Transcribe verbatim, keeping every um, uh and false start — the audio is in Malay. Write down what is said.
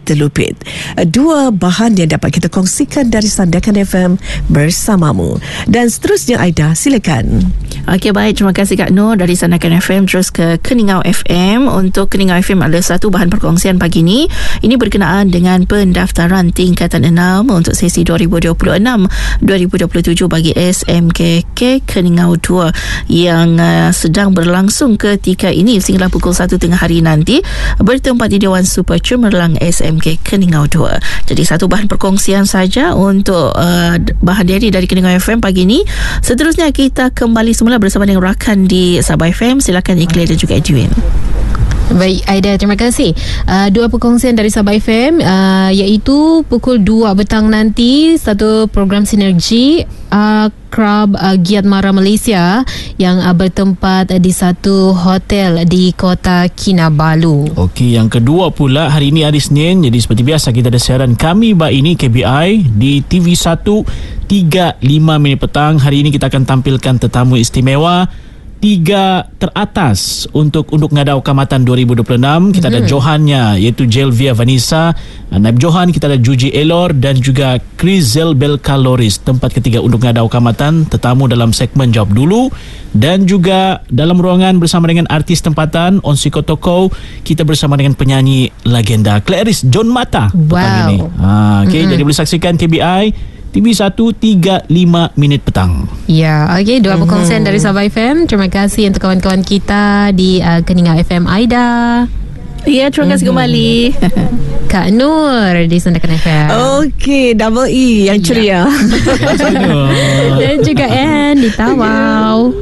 terlupit. Dua bahan yang dapat kita kongsikan dari Sandakan F M bersamamu. Dan seterusnya Aida, silakan. Okey, baik, terima kasih Kak Nur dari Sandakan F M. Terus ke Keningau F M. Untuk Keningau F M adalah satu bahan perkongsian pagi ini. Ini berkenaan dengan pendaftaran tingkatan enam untuk sesi dua ribu dua puluh enam dua ribu dua puluh tujuh bagi S M K K Keningau dua yang uh, sedang berlangsung ketika ini sehingga pukul satu tengah hari nanti bertempat di Dewan Super Cemerlang S M K Keningau dua. Jadi satu bahan perkongsian saja untuk uh, bahan dari dari Keningau F M pagi ini. Seterusnya kita kembali semula bersama dengan rakan di Sabah F M. Silakan Iqlil dan juga Edwin. Baik Aida, terima kasih. Uh, dua perkongsian dari Sabah F M uh, iaitu pukul dua petang nanti satu program sinergi uh, Krab uh, Giat Mara Malaysia yang uh, bertempat uh, di satu hotel di Kota Kinabalu. Okey, yang kedua pula hari ini hari Senin. Jadi seperti biasa kita ada siaran Kami Bah Ini K B I di T V satu tiga lima minit petang. Hari ini kita akan tampilkan tetamu istimewa tiga teratas untuk Unduk Ngadau Kamatan dua ribu dua puluh enam. Kita mm-hmm. ada Johannya iaitu Jelvia Vanessa, Naib Johan kita ada Juji Elor dan juga Krizel Belkaloris. Tempat ketiga Unduk Ngadau Kamatan, tetamu dalam segmen Jawab Dulu. Dan juga dalam ruangan bersama dengan artis tempatan Onsi Kotoko, kita bersama dengan penyanyi legenda Clarice John Mata. Wow. Petang ini. Ha, okay, mm-hmm. Jadi boleh saksikan K B I T V satu tiga lima minit petang. Ya, okey, dua Mm-hmm. perkongsian dari Sabah F M. Terima kasih untuk kawan-kawan kita di uh, Keningau F M. Aida. Ya, terima kasih Mm-hmm. kembali. Kak Nur di Sandakan F M. Okey, double E yang ceria. Dan juga Anne di Tawau.